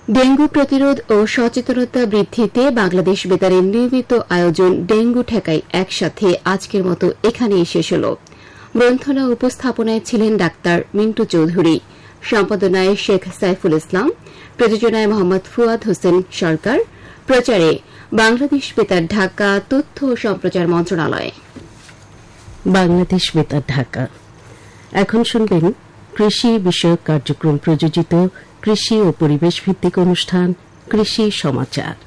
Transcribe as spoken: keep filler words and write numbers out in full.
Dengue প্রতিরোধ ও সচেতনতা বৃদ্ধিতে বাংলাদেশ বেতারের নিয়মিত আয়োজন ডেঙ্গু ঠেকাই একসাথে আজকের মতো এখানেই শেষ হল। গ্রন্থনা উপস্থাপনায় ছিলেন ডাক্তার মিন্টু চৌধুরী, সম্পাদনায় শেখ সাইফুল ইসলাম, প্রযোজনায় মোহাম্মদ ফুয়াদ হোসেন সরকার, প্রচারে বাংলাদেশ বেতার ঢাকা, তথ্য ও সম্প্রচার মন্ত্রণালয়। বাংলাদেশ বেতার ঢাকা। এখন শুনবেন কৃষি বিষয়ক কার্যক্রম প্রযোজিত কৃষি ও পরিবেশ ভিত্তিক অনুষ্ঠান কৃষি সমাচার।